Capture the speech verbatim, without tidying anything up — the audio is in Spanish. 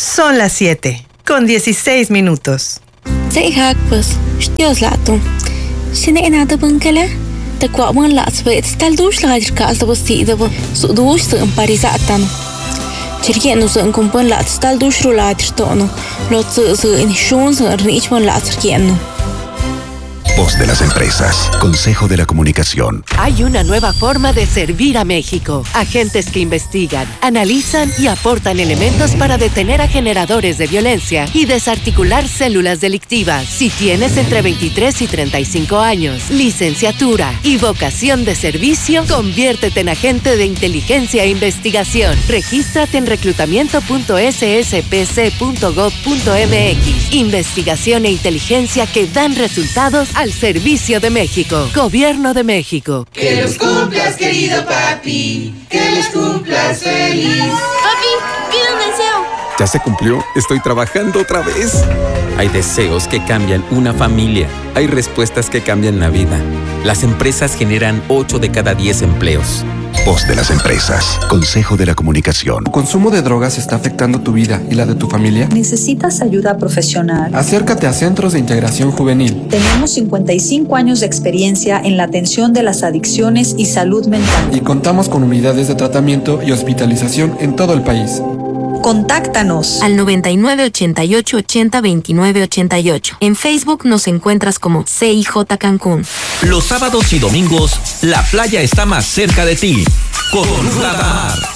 Son las siete, con dieciséis minutos. Zai pues, Dios lato. Sine enada bunkele. Te kwamon lats vet stal dush lager kas do stida bo. Su dush se emparizatan. Chergeno se encompon lats stal dush rulader tono. Lo se se in shon se rich mon lats chergeno. Voz de las empresas. Consejo de la Comunicación. Hay una nueva forma de servir a México. Agentes que investigan, analizan y aportan elementos para detener a generadores de violencia y desarticular células delictivas. Si tienes entre veintitrés y treinta y cinco años, licenciatura y vocación de servicio, conviértete en agente de inteligencia e investigación. Regístrate en reclutamiento punto s s p c punto gov punto m x. Investigación e inteligencia que dan resultados al servicio de México. Gobierno de México. Que los cumplas, querido papi. Que los cumplas feliz. Papi, pide un deseo. ¿Ya se cumplió? Estoy trabajando otra vez. Hay deseos que cambian una familia. Hay respuestas que cambian la vida. Las empresas generan ocho de cada diez empleos. Voz de las empresas. Consejo de la Comunicación. ¿Tu consumo de drogas está afectando tu vida y la de tu familia? ¿Necesitas ayuda profesional? Acércate a Centros de Integración Juvenil. Tenemos cincuenta y cinco años de experiencia en la atención de las adicciones y salud mental. Y contamos con unidades de tratamiento y hospitalización en todo el país. Contáctanos al noventa y nueve ochenta y ocho ochenta veintinueve ochenta y ocho. En Facebook nos encuentras como C I J Cancún. Los sábados y domingos, la playa está más cerca de ti. Con Radar.